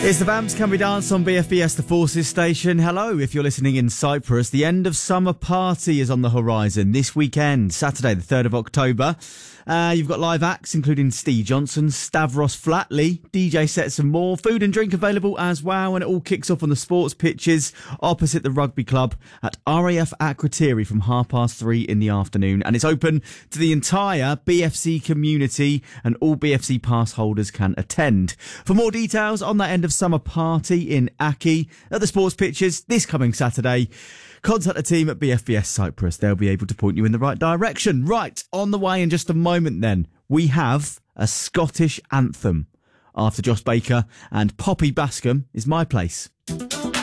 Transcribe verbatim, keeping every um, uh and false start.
It's the Vamps Can We Dance on B F B S The Forces station. Hello, if you're listening in Cyprus. The end of summer party is on the horizon this weekend, Saturday the third of October. Uh, you've got live acts including Steve Johnson, Stavros Flatley, D J sets and more. Food and drink available as well, and it all kicks off on the sports pitches opposite the rugby club at R A F Akrotiri from half past three in the afternoon. And it's open to the entire B F C community, and all B F C pass holders can attend. For more details on that end of summer party in Aki at the sports pitches this coming Saturday, contact the team at B F B S Cyprus. They'll be able to point you in the right direction. Right, on the way in just a moment then, we have a Scottish anthem. After Josh Baker and Poppy Bascom is My Place.